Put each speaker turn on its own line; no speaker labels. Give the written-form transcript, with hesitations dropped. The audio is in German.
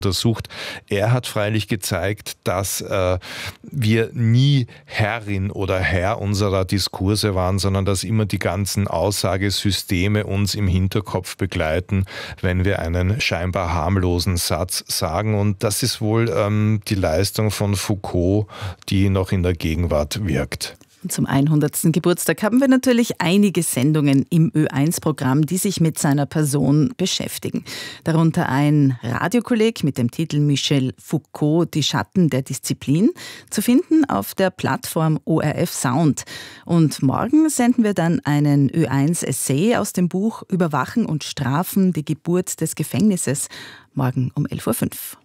untersucht. Er hat freilich gezeigt, dass wir nie Herrin oder Herr unserer Diskurse waren, sondern dass immer die ganzen Aussagesysteme uns im Hinterkopf begleiten, wenn wir einen scheinbar harmlosen Satz sagen. Und das ist wohl die Leistung von Foucault, die noch in der Gegenwart wirkt.
Zum 100. Geburtstag haben wir natürlich einige Sendungen im Ö1-Programm, die sich mit seiner Person beschäftigen. Darunter ein Radiokolleg mit dem Titel Michel Foucault, die Schatten der Disziplin, zu finden auf der Plattform ORF Sound. Und morgen senden wir dann einen Ö1-Essay aus dem Buch Überwachen und Strafen, die Geburt des Gefängnisses, morgen um 11.05 Uhr.